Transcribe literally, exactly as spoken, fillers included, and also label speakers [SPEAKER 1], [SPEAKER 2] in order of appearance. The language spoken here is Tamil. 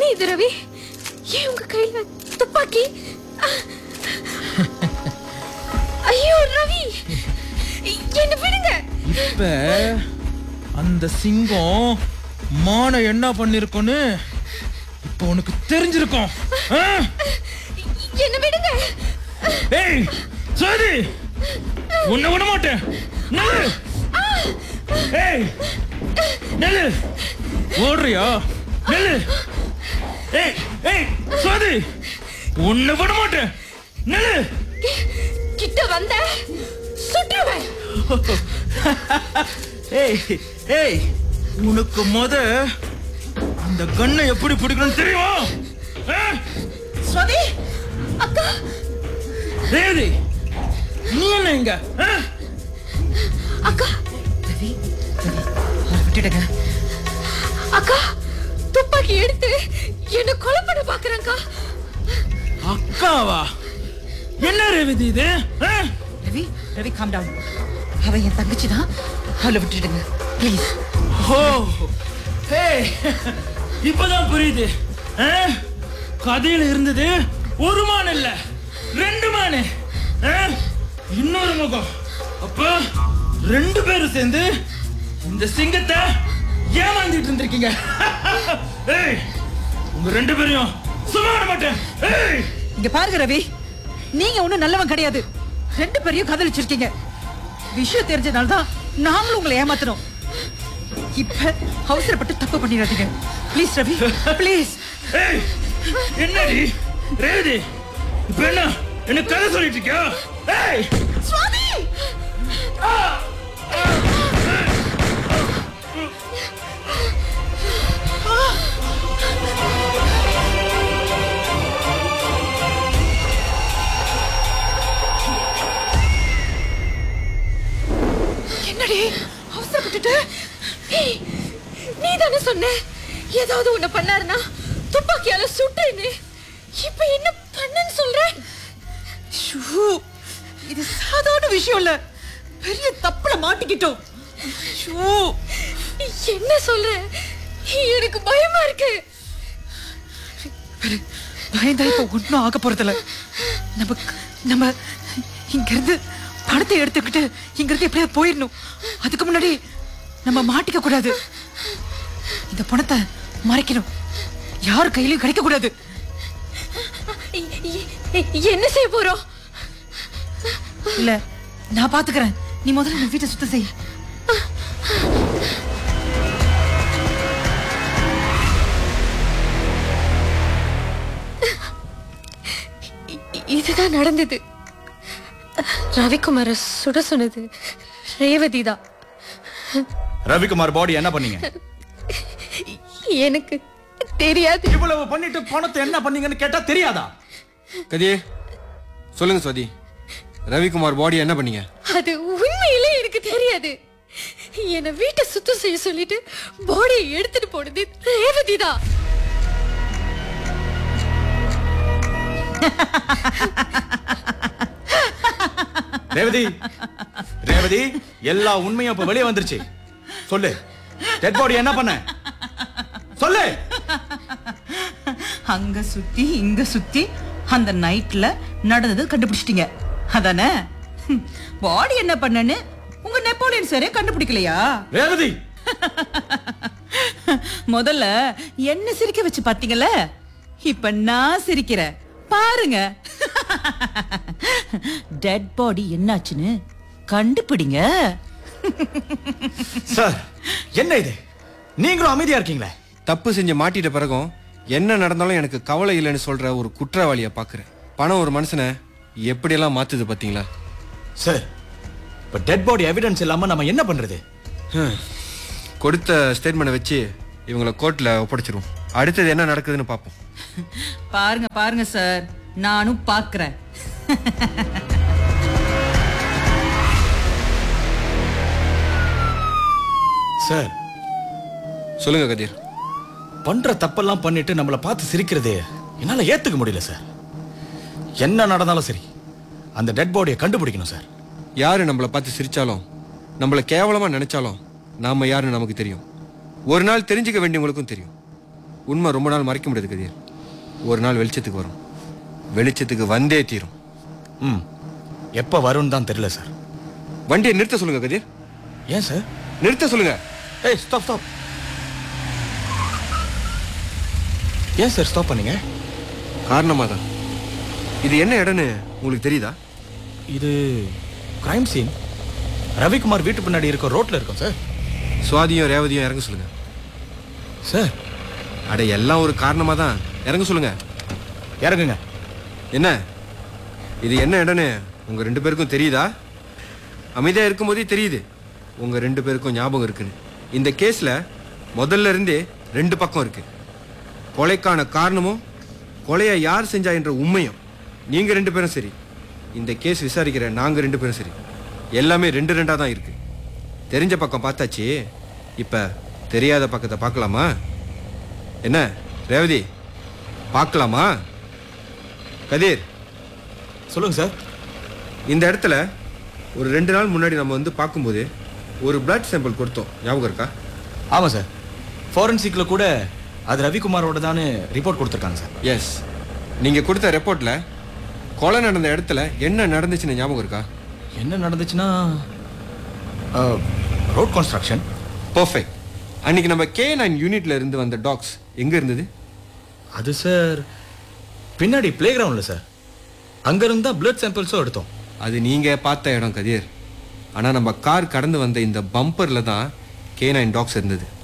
[SPEAKER 1] இது ரவி? ஏன் உங்க கையில துப்பாக்கி? ஐயோ ரவி, என்ன விடுங்க.
[SPEAKER 2] இப்ப அந்த சிங்கம் மான என்ன பண்ணிருக்கோன்னு இப்ப உனக்கு தெரிஞ்சிருக்கும்.
[SPEAKER 1] என்ன விடுங்க.
[SPEAKER 2] ஏய் சரி, உன்னை விட மாட்டேன். நில்லு. ஏய் நில்லு. ஓடுறியா? நில்லு. ஏய் ஏய் சரி, உன்னை விட மாட்டேன். நில்லு.
[SPEAKER 1] கிட்ட வந்த சுற்றுவேன்.
[SPEAKER 2] ஏய் ஏய், உனக்கு முத அந்த கண்ணை எப்படி பிடிக்கணும்னு தெரியுமா?
[SPEAKER 1] ஸ்வாதி அக்கா.
[SPEAKER 2] ரேவதி, நீ என்ன இங்க?
[SPEAKER 1] அக்கா
[SPEAKER 3] ரவி, ரவி, அவரை விட்டுடுங்க.
[SPEAKER 1] அக்கா துப்பாக்கி எடுத்து என்ன கொலை பண்ண பாக்குறாங்க.
[SPEAKER 2] அக்காவா? என்ன ரேவதி இது?
[SPEAKER 3] Ravi, Ravi calm down. அவ என் தங்கச்சி தான், அவளை விட்டுடுங்க ப்ளீஸ்.
[SPEAKER 2] ஓ ஹே, இப்பதான் புரியுது. கதையில இருந்தது ஒரு மான் இல்ல, ரெண்டு மானு, இன்னொரு முகம். அப்ப ரெண்டு பேரும் சேர்ந்து இந்த சிங்கத்தை ஏமாந்துட்டு இருந்திருக்கீங்க. உங்க ரெண்டு பேரையும் சும்மா விட மாட்டேன்.
[SPEAKER 3] இங்க பாருங்க ரவி, நீங்க ஒண்ணும் நல்லவன் கிடையாது. ரெண்டு பேரையும் காதலிச்சிருக்கீங்க. விஷயம் தெரிஞ்சதால்தான் நாங்களும் உங்களை ஏமாத்தணும். இப்ப அவசரப்பட்டு தப்பு பண்ணிடாதீங்க ப்ளீஸ் ரவி, ப்ளீஸ்.
[SPEAKER 2] என்னடி ரேவதி, இப்ப என்ன என்ன கதை சொல்லிட்டு இருக்கியா? ஏய்
[SPEAKER 1] ஸ்வாதி,
[SPEAKER 3] என்னடி அவசரப்பட்டுட்டு?
[SPEAKER 1] நீ தானே சொன்ன ஏதாவது ஒண்ணு பண்ணாருன்னா துப்பாக்கியால சுட்டுன்னு. இப்ப என்ன பண்ணன்னு சொல்ற?
[SPEAKER 3] ஷூ, இது சாதாரண விஷயம் இல்ல, பெரிய தப்புல மாட்டிக்கிட்டோம். ஷூ,
[SPEAKER 1] என்ன சொல்ற? எனக்கு பயமா இருக்கு.
[SPEAKER 3] பயந்தா இப்ப ஒன்னும் ஆக போறதில்ல. நம்ம நம்ம இங்க இருந்து பணத்தை எடுத்துக்கிட்டு இங்க இருந்து எப்படியா போயிடணும். அதுக்கு முன்னாடி நம்ம மாட்டிக்க கூடாது. இந்த பணத்தை மறைக்கணும், யார் கையிலயும் கிடைக்க கூடாது.
[SPEAKER 1] என்ன செய்ய போறோம்?
[SPEAKER 3] இல்ல, நான் பாத்துக்கிறேன். நீ முதல்ல இந்த வீட்டை சுத்தம் செய்.
[SPEAKER 1] இதுதான் நடந்தது. ரவிக்குமார சுட சொன்னது ரேவதி தான்.
[SPEAKER 4] ரவிக்குமார் பாடி என்ன பண்ணீங்க?
[SPEAKER 1] எனக்கு தெரியாது.
[SPEAKER 4] இவ்வளவு பண்ணிட்டு பணத்தை என்ன பண்ணீங்கன்னு கேட்டா தெரியாதா?
[SPEAKER 5] கதியே சொல்லுங்க சுவாதி, ரவிக்குமார் பாடி என்ன பண்ணீங்க?
[SPEAKER 1] அது உண்மையிலே எனக்கு தெரியாது. என்ன வீட்டை சுத்தம் செய்ய சொல்லிட்டு பாடியை எடுத்துட்டு போனது ரேவதி தான்.
[SPEAKER 4] ரேவதி, ரேவதி, எல்லா உண்மையும் இப்ப வெளியே வந்துருச்சு. சொல்லு, டெட் பாடி என்ன பண்ண? சொல்லு.
[SPEAKER 3] அங்க சுத்தி இங்க சுத்தி அந்த நைட்ல நடந்தது கண்டுபிடிச்சிட்டீங்க அதானே? பாடி என்ன பண்ணன்னு உங்க நெப்போலியன் சாரே கண்டுபிடிக்கலையா?
[SPEAKER 4] ரேவதி,
[SPEAKER 3] முதல்ல என்ன சிரிக்க வச்சு பாத்தீங்கல்ல, இப்ப நான் சிரிக்கிறேன் பாருங்க. டெட் பாடி என்னாச்சுன்னு கண்டுபிடிங்க.
[SPEAKER 4] சார், என்ன இது? நீங்களும் அமைதியா இருக்கீங்களே.
[SPEAKER 5] தப்பு செஞ்சு மாட்டிட்ட பிறகும் என்ன நடந்தாலும் எனக்கு கவலை இல்லைன்னு சொல்ற ஒரு குற்றவாளியை பாக்குறேன். பணம் ஒரு மனுஷனை எப்படியெல்லாம் மாத்துது பாத்தீங்களா?
[SPEAKER 4] சார், இப்ப டெட் பாடி எவிடன்ஸ் இல்லாம நம்ம என்ன பண்றது?
[SPEAKER 5] கொடுத்த ஸ்டேட்மெண்ட் வச்சு இவங்களை கோர்ட்ல ஒப்படைச்சிருவோம். அடுத்தது என்ன நடக்குதுன்னு பாப்போம்.
[SPEAKER 3] பாருங்க பாருங்க சார், நானும் பாக்குறேன்.
[SPEAKER 4] சார்,
[SPEAKER 5] சொல்லுங்க கதிர்.
[SPEAKER 4] பண்ற தப்பெல்லாம் பண்ணிட்டு நம்மள பார்த்து சிரிக்கிறதே என்னால ஏத்துக்க முடியல சார். என்ன நடந்தாலும் சரி, அந்த டெட் பாடியை கண்டுபிடிக்கணும் சார்.
[SPEAKER 5] யாரு நம்மளை பார்த்து சிரிச்சாலும் நம்மளை கேவலமா நினைச்சாலும் நாம யாருன்னு நமக்கு தெரியும். ஒரு நாள் தெரிஞ்சுக்க வேண்டியவங்களுக்கும் தெரியும். உண்மை ரொம்ப நாள் மறைக்க முடியாது கதிர். ஒரு நாள் வெளிச்சத்துக்கு வரும். வெளிச்சத்துக்கு வந்தே தீரும்.
[SPEAKER 4] ம் எப்போ வரும்னு தான் தெரியல சார்.
[SPEAKER 5] வண்டியை நிறுத்த சொல்லுங்க கதிர்.
[SPEAKER 4] ஏன் சார்?
[SPEAKER 5] நிறுத்த சொல்லுங்க.
[SPEAKER 4] ஏய் ஸ்டாப் ஸ்டாப். ஏன் சார் ஸ்டாப் பண்ணீங்க?
[SPEAKER 5] காரணமாக தான். இது என்ன இடம்னு உங்களுக்கு தெரியுதா?
[SPEAKER 4] இது கிரைம் சீன். ரவிக்குமார் வீட்டு பின்னாடி இருக்க ரோட்ல இருக்கும் சார்.
[SPEAKER 5] சுவாதியும் ரேவதியும் இறங்க சொல்லுங்க
[SPEAKER 4] சார்.
[SPEAKER 5] அட எல்லாம் ஒரு காரணமாக தான். இறங்க சொல்லுங்க.
[SPEAKER 4] இறங்குங்க.
[SPEAKER 5] என்ன இது என்ன இடம்னு உங்க ரெண்டு பேருக்கும் தெரியுதா? அமைதியா இருக்கும்போதே தெரியுது உங்க ரெண்டு பேருக்கும் ஞாபகம் இருக்குன்னு. இந்த கேஸ்ல முதல்ல இருந்தே ரெண்டு பக்கம் இருக்கு. கொலைக்கான காரணமும் கொலையை யார் செஞ்சா என்ற உண்மையும். நீங்க ரெண்டு பேரும் சரி, இந்த கேஸ் விசாரிக்கிற நாங்க ரெண்டு பேரும் சரி, எல்லாமே ரெண்டு ரெண்டா தான் இருக்கு. தெரிஞ்ச பக்கம் பார்த்தாச்சு, இப்ப தெரியாத பக்கத்தை பார்க்கலாமா? என்ன ரேவதி, பார்க்கலாமா? கதிர்
[SPEAKER 4] சொல்லுங்க சார்.
[SPEAKER 5] இந்த இடத்துல ஒரு ரெண்டு நாள் முன்னாடி நம்ம வந்து பார்க்கும்போது ஒரு பிளட் சாம்பிள் கொடுத்தோம், ஞாபகம் இருக்கா?
[SPEAKER 4] ஆமாம் சார். ஃபாரன்சிக்ல கூட அது ரவிக்குமாரோட தான் ரிப்போர்ட் கொடுத்துருக்காங்க சார்.
[SPEAKER 5] எஸ். நீங்கள் கொடுத்த ரிப்போர்ட்டில் கொலை நடந்த இடத்துல என்ன நடந்துச்சுன்னு ஞாபகம் இருக்கா?
[SPEAKER 4] என்ன நடந்துச்சுன்னா ரோட் கன்ஸ்ட்ரக்ஷன்.
[SPEAKER 5] பர்ஃபெக்ட். அன்னைக்கு நம்ம கே நைன் யூனிட்ல இருந்து வந்த டாக்ஸ் எங்கே இருந்தது?
[SPEAKER 4] அது சார் பின்னாடி பிளே கிரவுண்டில் சார். அங்கேருந்து தான் பிளட் சாம்பிள்ஸும் எடுத்தோம்.
[SPEAKER 5] அது நீங்கள் பார்த்த இடம் கதிர். ஆனால் நம்ம கார் கடந்து வந்த இந்த பம்பரில் தான் கே நைன் டாக்ஸ் இருந்தது.